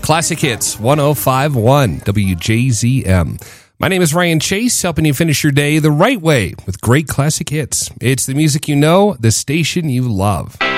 Classic Hits 1051 WJZM. My name is Ryan Chase, helping you finish your day the right way with great classic hits. It's the music you know, the station you love.